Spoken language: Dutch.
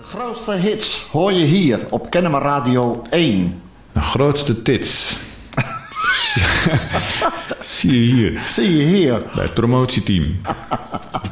grootste hits hoor je hier op Kennemer Radio 1. De grootste tits. Zie je hier. Zie je hier. Bij het promotieteam.